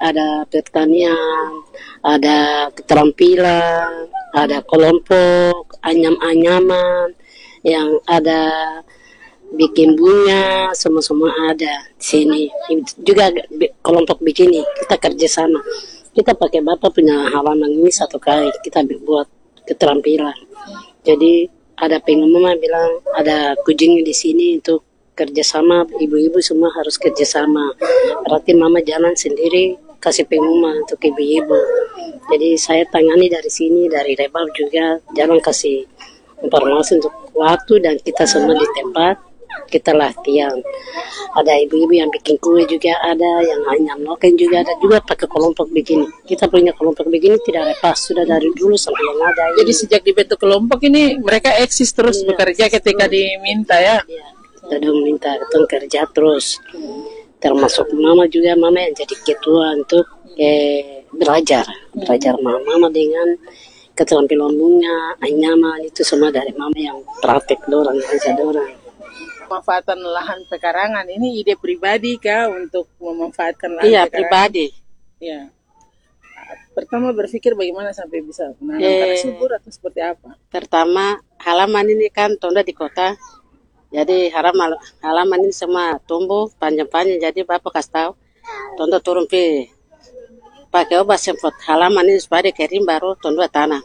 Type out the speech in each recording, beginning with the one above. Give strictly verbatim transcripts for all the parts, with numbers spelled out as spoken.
ada pertanian, ada keterampilan, ada kelompok anyam-anyaman, yang ada bikin bunga, semua-semua ada di sini. Juga kelompok begini, kita kerjasama. Kita pakai Bapak punya halaman ini satu kali, kita buat keterampilan. Jadi ada pengumuman bilang ada kucing di sini untuk kerjasama, ibu-ibu semua harus kerjasama. Berarti mama jalan sendiri, kasih pengumuman untuk ibu-ibu. Jadi saya tangani dari sini, dari Rebab juga, jalan kasih informasi untuk waktu dan kita semua di tempat, kita latihan. Ada ibu-ibu yang bikin kue juga ada, yang hanya noken juga ada, juga pakai kelompok begini. Kita punya kelompok begini tidak lepas, sudah dari dulu sampai yang ada. Jadi ini. Sejak dibentuk kelompok ini mereka eksis terus iya, bekerja ketika terus diminta ya? Iya, kita dong minta kita kerja terus. Termasuk mama juga, mama yang jadi ketua untuk eh, belajar. Belajar mama, mama dengan keterampilan bunga, anyaman, itu semua dari mama yang praktek dorang, aja dorang. Pemanfaatan lahan pekarangan ini ide pribadi kah untuk memanfaatkan lahan iya, pekarangan? Pribadi. Iya. Pertama berpikir bagaimana sampai bisa menanam eh, karena subur atau seperti apa? Pertama halaman ini kan tonda di kota, jadi halaman halaman ini semua tumbuh panjang-panjang, jadi Bapak kasih tahu tonda turun pi pakai obat semprot halaman ini supaya kering baru tonda tanah.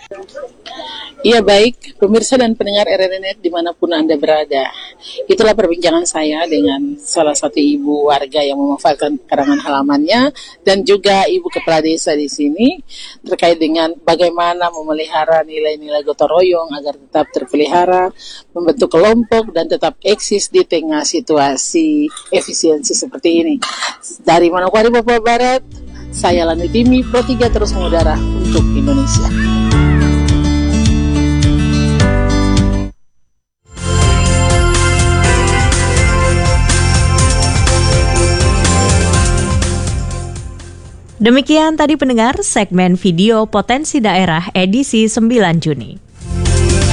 Iya baik, pemirsa dan pendengar R R N Net dimanapun Anda berada. Itulah perbincangan saya dengan salah satu ibu warga yang memanfaatkan karangan halamannya dan juga ibu kepala desa di sini terkait dengan bagaimana memelihara nilai-nilai gotong royong agar tetap terpelihara, membentuk kelompok dan tetap eksis di tengah situasi efisiensi seperti ini. Dari Manokwari, Papua Barat, saya Lani Timi, Pro tiga terus mengudara untuk Indonesia. Demikian tadi pendengar segmen video Potensi Daerah edisi sembilan Juni.